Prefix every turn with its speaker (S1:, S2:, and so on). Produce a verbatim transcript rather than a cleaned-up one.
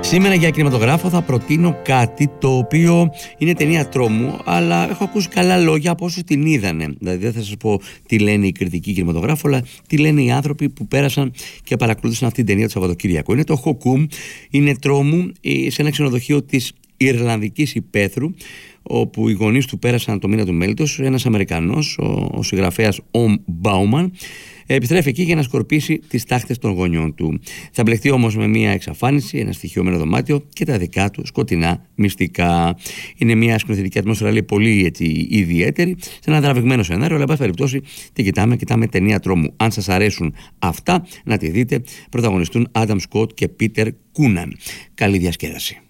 S1: Σήμερα για κινηματογράφο θα προτείνω κάτι το οποίο είναι ταινία τρόμου, αλλά έχω ακούσει καλά λόγια από όσους την είδανε. Δηλαδή δεν θα σας πω τι λένε οι κριτικοί κινηματογράφου, αλλά τι λένε οι άνθρωποι που πέρασαν και παρακολούθησαν αυτή την ταινία το Σαββατοκύριακο. Είναι το Χοκούμ, είναι τρόμου σε ένα ξενοδοχείο της Ιρλανδικής υπαίθρου, όπου οι γονείς του πέρασαν το μήνα του μέλητος. Ένας Αμερικανός, ο, ο συγγραφέας Ομ Μπάουμαν, επιστρέφει εκεί για να σκορπίσει τις τάχτες των γονιών του. Θα μπλεχτεί όμως με μια εξαφάνιση, ένα στοιχειωμένο δωμάτιο και τα δικά του σκοτεινά μυστικά. Είναι μια σκηνοθετική ατμόσφαιρα, λέει, πολύ έτσι, ιδιαίτερη, σε ένα τραβηγμένο σενάριο, αλλά εν πάση περιπτώσει τι κοιτάμε, κοιτάμε ταινία τρόμου. Αν σας αρέσουν αυτά, να τη δείτε. Πρωταγωνιστούν Άνταμ Σκοτ και Πίτερ Κούναν. Καλή διασκέδαση.